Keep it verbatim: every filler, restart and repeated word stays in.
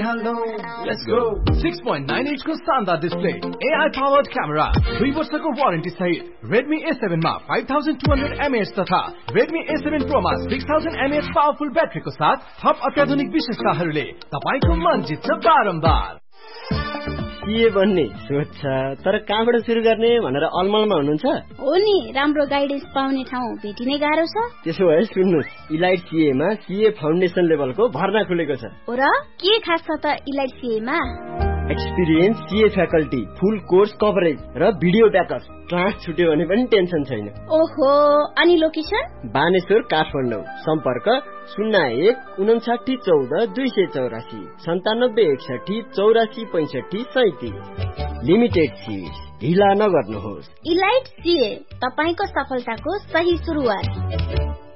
हाल्नु let's go six point nine inch को शानदार display A I powered camera दुई वर्षको वारेन्टी सहित Redmi A seven मा five thousand two hundred milliamp hour तथा Redmi A seven Pro मा six thousand milliamp hour powerful ब्याट्रीको साथ थप अत्याधुनिक विशेषताहरूले तपाईको मन जित्छ बारम्बार। के भन्ने सोध्छ तर कहाँबाट सुरु गर्ने भनेर अलमलमा हुनुहुन्छ? हो नि, राम्रो गाइडेन्स पाउने ठाउँ भेटिनै गाह्रो छ। त्यसो भए सुन्नुहोस्, इलाइट सीए मा सीए फाउन्डेसन लेभलको भर्ना खुलेको छ। हो र के खास छ त इलाइट सीए मा? एक्सपिरियन्स सीए फ्याकल्टी, फुल कोर्स कभरेज र भिडियो ब्याकअप। क्लास छुट्यो भने पनि टेन्सन छैन। ओहो, अनि लोकेसन? बानेश्वर काठमाडौँ। सम्पर्क शून्य एक उनसाठी चौध दुई सय चौरासी सन्तानब्बे एकसठी चौरासी पैंसठी सैतिस। लिमिटेड सिट, ढिला नगर्नुहोस्। इलाइट सीए, तपाईको सफलताको सही सुरुवात।